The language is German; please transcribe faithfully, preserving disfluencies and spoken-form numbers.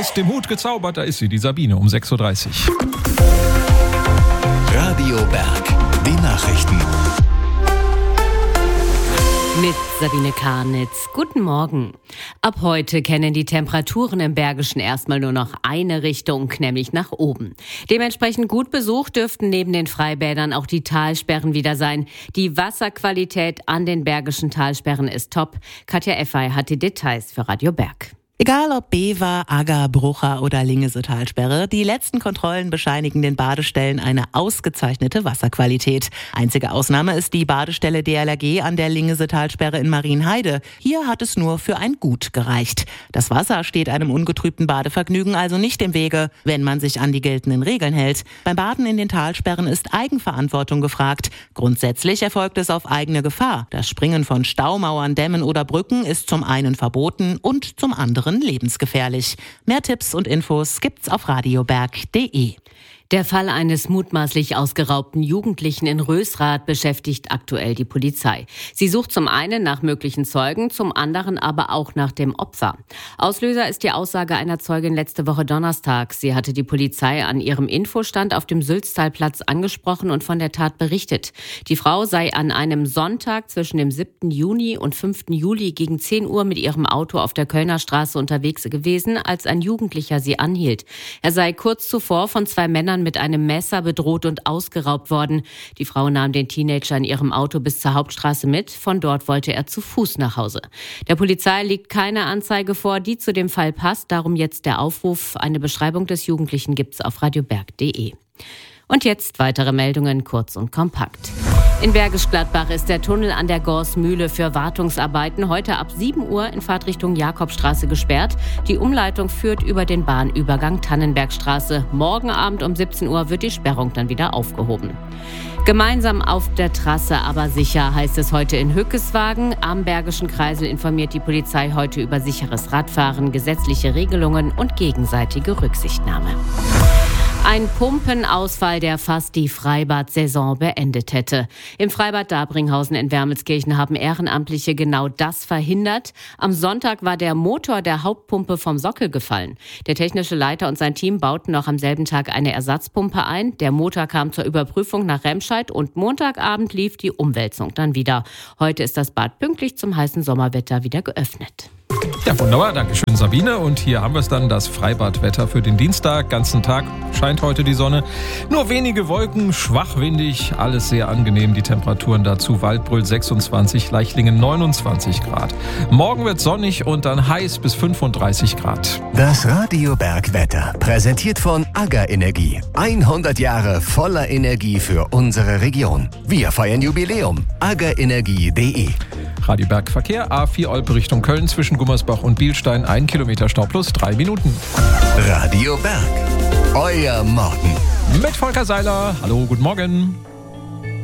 Aus dem Hut gezaubert, da ist sie, die Sabine um sechs Uhr dreißig. Radio Berg, die Nachrichten. Mit Sabine Karnitz. Guten Morgen. Ab heute kennen die Temperaturen im Bergischen erstmal nur noch eine Richtung, nämlich nach oben. Dementsprechend gut besucht dürften neben den Freibädern auch die Talsperren wieder sein. Die Wasserqualität an den Bergischen Talsperren ist top. Katja Effey hat die Details für Radio Berg. Egal ob Bever, Agger, Brucher oder Lingese-Talsperre, die letzten Kontrollen bescheinigen den Badestellen eine ausgezeichnete Wasserqualität. Einzige Ausnahme ist die Badestelle D L R G an der Lingese-Talsperre in Marienheide. Hier hat es nur für ein Gut gereicht. Das Wasser steht einem ungetrübten Badevergnügen also nicht im Wege, wenn man sich an die geltenden Regeln hält. Beim Baden in den Talsperren ist Eigenverantwortung gefragt. Grundsätzlich erfolgt es auf eigene Gefahr. Das Springen von Staumauern, Dämmen oder Brücken ist zum einen verboten und zum anderen lebensgefährlich. Mehr Tipps und Infos gibt's auf radioberg punkt de. Der Fall eines mutmaßlich ausgeraubten Jugendlichen in Rösrath beschäftigt aktuell die Polizei. Sie sucht zum einen nach möglichen Zeugen, zum anderen aber auch nach dem Opfer. Auslöser ist die Aussage einer Zeugin letzte Woche Donnerstag. Sie hatte die Polizei an ihrem Infostand auf dem Sülztalplatz angesprochen und von der Tat berichtet. Die Frau sei an einem Sonntag zwischen dem siebten Juni und fünften Juli gegen zehn Uhr mit ihrem Auto auf der Kölner Straße unterwegs gewesen, als ein Jugendlicher sie anhielt. Er sei kurz zuvor von zwei Männern mit einem Messer bedroht und ausgeraubt worden. Die Frau nahm den Teenager in ihrem Auto bis zur Hauptstraße mit. Von dort wollte er zu Fuß nach Hause. Der Polizei liegt keine Anzeige vor, die zu dem Fall passt. Darum jetzt der Aufruf. Eine Beschreibung des Jugendlichen gibt's auf radioberg punkt de. Und jetzt weitere Meldungen, kurz und kompakt. In Bergisch Gladbach ist der Tunnel an der Gorsmühle für Wartungsarbeiten heute ab sieben Uhr in Fahrtrichtung Jakobstraße gesperrt. Die Umleitung führt über den Bahnübergang Tannenbergstraße. Morgen Abend um siebzehn Uhr wird die Sperrung dann wieder aufgehoben. Gemeinsam auf der Trasse, aber sicher, heißt es heute in Hückeswagen. Am Bergischen Kreisel informiert die Polizei heute über sicheres Radfahren, gesetzliche Regelungen und gegenseitige Rücksichtnahme. Ein Pumpenausfall, der fast die Freibad-Saison beendet hätte. Im Freibad Dabringhausen in Wermelskirchen haben Ehrenamtliche genau das verhindert. Am Sonntag war der Motor der Hauptpumpe vom Sockel gefallen. Der technische Leiter und sein Team bauten noch am selben Tag eine Ersatzpumpe ein. Der Motor kam zur Überprüfung nach Remscheid und Montagabend lief die Umwälzung dann wieder. Heute ist das Bad pünktlich zum heißen Sommerwetter wieder geöffnet. Ja, wunderbar. Dankeschön, Sabine. Und hier haben wir es dann, das Freibadwetter für den Dienstag. Ganzen Tag scheint heute die Sonne. Nur wenige Wolken, schwach windig, alles sehr angenehm. Die Temperaturen dazu: Waldbröl sechsundzwanzig, Leichlingen neunundzwanzig Grad. Morgen wird sonnig und dann heiß bis fünfunddreißig Grad. Das Radio Berg Wetter, präsentiert von Agger Energie. hundert Jahre voller Energie für unsere Region. Wir feiern Jubiläum. agger energie punkt de. Radio Berg Verkehr, A vier Olpe Richtung Köln zwischen Gummersbach und Bielstein, ein Kilometer Stau plus drei Minuten. Radio Berg, euer Morgen. Mit Volker Seiler. Hallo, guten Morgen.